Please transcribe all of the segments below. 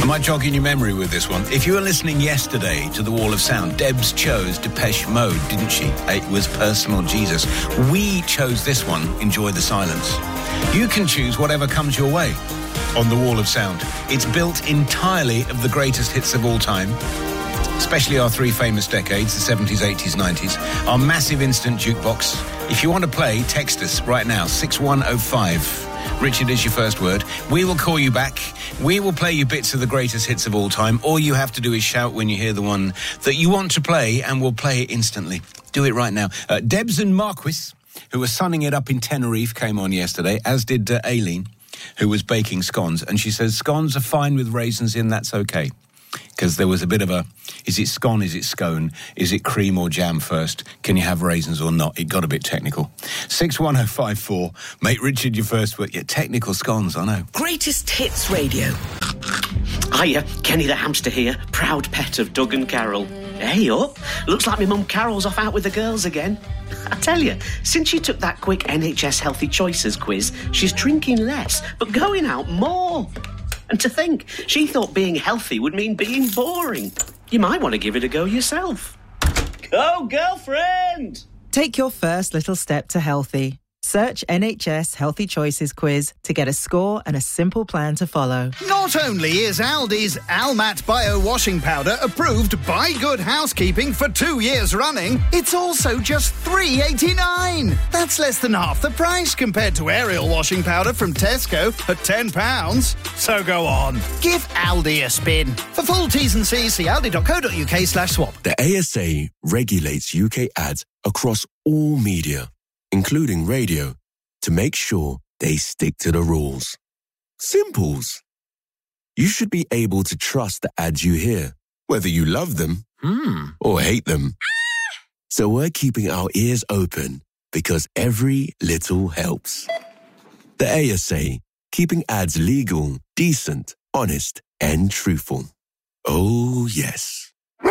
I might jog in your memory with this one. If you were listening yesterday to The Wall of Sound, Debs chose Depeche Mode, didn't she? It was Personal Jesus. We chose this one, Enjoy the Silence. You can choose whatever comes your way on The Wall of Sound. It's built entirely of the greatest hits of all time, especially our three famous decades, the 70s, 80s, 90s. Our massive instant jukebox. If you want to play, text us right now, 61005. Richard is your first word. We will call you back. We will play you bits of the greatest hits of all time. All you have to do is shout when you hear the one that you want to play, and we'll play it instantly. Do it right now. Debs and Marquis, who were sunning it up in Tenerife, came on yesterday, as did Aileen, who was baking scones. And she says, scones are fine with raisins in, that's okay. Because there was a bit of a, is it scone, is it scone, is it cream or jam first? Can you have raisins or not? It got a bit technical. 61054, make Richard your first word. Yeah, technical scones, I know. Greatest Hits Radio. Hiya, Kenny the hamster here, proud pet of Doug and Carol. Hey up, looks like my mum Carol's off out with the girls again. I tell you, since she took that quick NHS Healthy Choices quiz, she's drinking less, but going out more. And to think, she thought being healthy would mean being boring. You might want to give it a go yourself. Go, girlfriend! Take your first little step to healthy. Search NHS Healthy Choices quiz to get a score and a simple plan to follow. Not only is Aldi's Almat Bio Washing Powder approved by Good Housekeeping for 2 years running, it's also just $3.89. That's less than half the price compared to Ariel washing powder from Tesco at £10. So go on, give Aldi a spin. For full T's and C's, see aldi.co.uk/swap. The ASA regulates UK ads across all media, including radio, to make sure they stick to the rules. Simples. You should be able to trust the ads you hear, whether you love them or hate them. So we're keeping our ears open because every little helps. The ASA, keeping ads legal, decent, honest, and truthful. Oh, yes.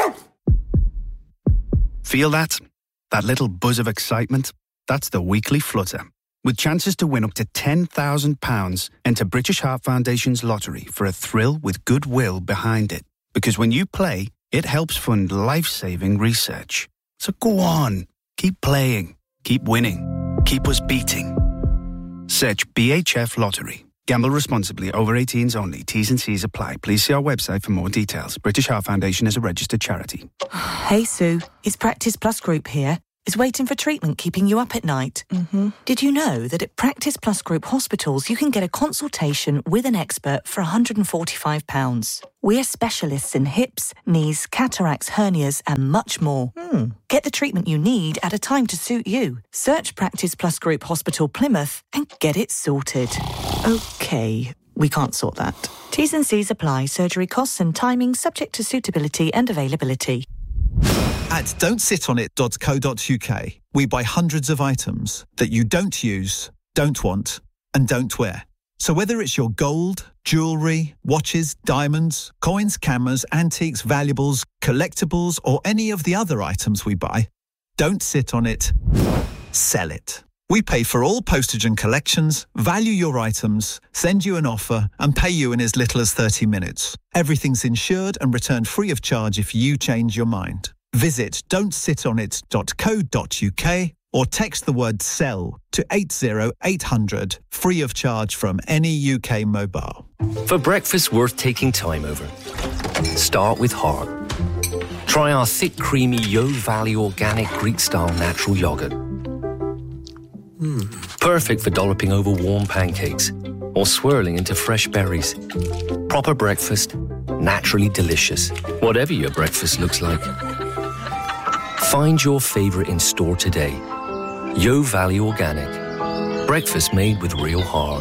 Feel that? That little buzz of excitement? That's the Weekly Flutter. With chances to win up to £10,000, enter British Heart Foundation's lottery for a thrill with goodwill behind it. Because when you play, it helps fund life-saving research. So go on, keep playing, keep winning, keep us beating. Search BHF Lottery. Gamble responsibly. Over 18s only. T's and C's apply. Please see our website for more details. British Heart Foundation is a registered charity. Hey, Sue. It's Practice Plus Group here. Is waiting for treatment keeping you up at night? Mm-hmm. Did you know that at Practice Plus Group hospitals you can get a consultation with an expert for £145? We're specialists in hips, knees, cataracts, hernias and much more. Get the treatment you need at a time to suit you. Search Practice Plus Group Hospital Plymouth and get it sorted. OK, we can't sort that. T's and C's apply. Surgery costs and timing subject to suitability and availability. At don'tsitonit.co.uk, we buy hundreds of items that you don't use, don't want, and don't wear. So whether it's your gold, jewellery, watches, diamonds, coins, cameras, antiques, valuables, collectibles, or any of the other items we buy, don't sit on it, sell it. We pay for all postage and collections, value your items, send you an offer, and pay you in as little as 30 minutes. Everything's insured and returned free of charge if you change your mind. Visit don'tsitonit.co.uk or text the word SELL to 80800, free of charge from any UK mobile. For breakfast worth taking time over, start with heart. Try our thick, creamy Yo Valley organic Greek-style natural yogurt. Perfect for dolloping over warm pancakes or swirling into fresh berries. Proper breakfast, naturally delicious, whatever your breakfast looks like. Find your favourite in store today. Yo Valley Organic. Breakfast made with real heart.